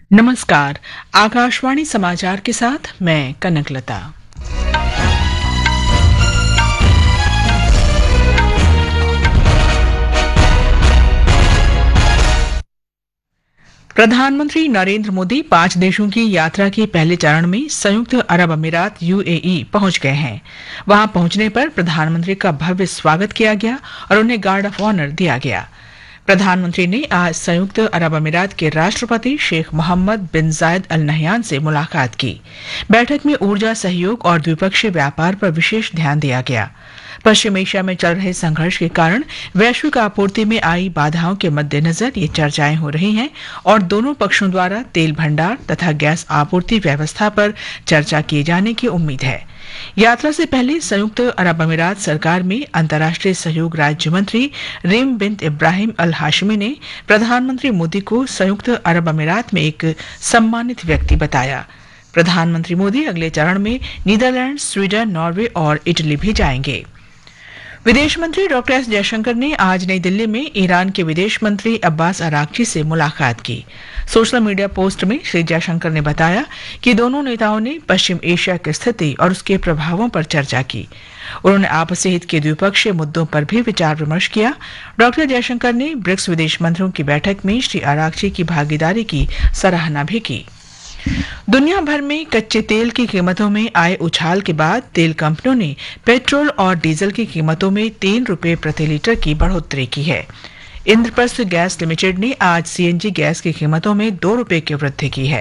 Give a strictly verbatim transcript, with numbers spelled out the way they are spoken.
नमस्कार। आकाशवाणी समाचार के साथ मैं कनकलता। प्रधानमंत्री नरेंद्र मोदी पांच देशों की यात्रा के पहले चरण में संयुक्त अरब अमीरात यूएई पहुंच गए हैं। वहां पहुंचने पर प्रधानमंत्री का भव्य स्वागत किया गया और उन्हें गार्ड ऑफ ऑनर दिया गया। प्रधानमंत्री ने आज संयुक्त अरब अमीरात के राष्ट्रपति शेख मोहम्मद बिन जायद अल नहयान से मुलाकात की। बैठक में ऊर्जा सहयोग और द्विपक्षीय व्यापार पर विशेष ध्यान दिया गया। पश्चिम एशिया में चल रहे संघर्ष के कारण वैश्विक आपूर्ति में आई बाधाओं के मद्देनजर ये चर्चाएं हो रही हैं और दोनों पक्षों द्वारा तेल भंडार तथा गैस आपूर्ति व्यवस्था पर चर्चा किए जाने की उम्मीद है। यात्रा से पहले संयुक्त अरब अमीरात सरकार में अंतर्राष्ट्रीय सहयोग राज्य मंत्री रीम बिन्त इब्राहिम अल हाशमी ने प्रधानमंत्री मोदी को संयुक्त अरब अमीरात में एक सम्मानित व्यक्ति बताया। प्रधानमंत्री मोदी अगले चरण में नीदरलैंड, स्वीडन, नॉर्वे और इटली भी जाएंगे। विदेश मंत्री डॉक्टर एस जयशंकर ने आज नई दिल्ली में ईरान के विदेश मंत्री अब्बास अरागची से मुलाकात की। सोशल मीडिया पोस्ट में श्री जयशंकर ने बताया कि दोनों नेताओं ने पश्चिम एशिया की स्थिति और उसके प्रभावों पर चर्चा की। उन्होंने आपसी हित के द्विपक्षीय मुद्दों पर भी विचार विमर्श किया। डॉक्टर जयशंकर ने ब्रिक्स विदेश मंत्रियों की बैठक में श्री अरागची की भागीदारी की सराहना भी की। दुनिया भर में कच्चे तेल की कीमतों में आए उछाल के बाद तेल कंपनियों ने पेट्रोल और डीजल की कीमतों में तीन रुपये प्रति लीटर की बढ़ोतरी की है। इंद्रप्रस्थ गैस लिमिटेड ने आज सीएनजी गैस की कीमतों में दो रुपये की वृद्धि की है।